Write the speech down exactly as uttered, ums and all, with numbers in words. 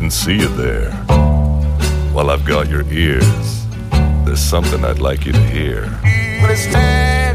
didn't see you there. While I've got your ears, there's something I'd like you to hear. Well, it's time